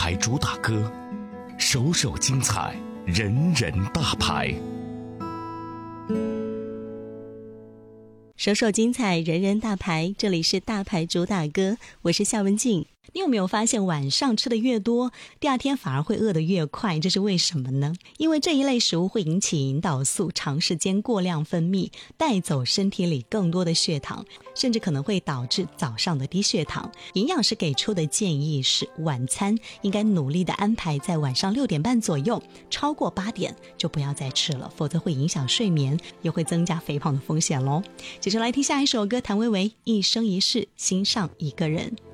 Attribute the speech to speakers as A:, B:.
A: 牌主打歌，首首精彩，人人大牌。
B: 首首精彩，人人大牌，这里是大牌主打歌，我是夏文静。你有没有发现晚上吃的越多，第二天反而会饿得越快，这是为什么呢？因为这一类食物会引起胰岛素长时间过量分泌，带走身体里更多的血糖，甚至可能会导致早上的低血糖。营养师给出的建议是，晚餐应该努力的安排在晚上6点半左右，超过8点就不要再吃了，否则会影响睡眠，也会增加肥胖的风险咯。接着来听下一首歌，谭维维《一生一世心上一个人》。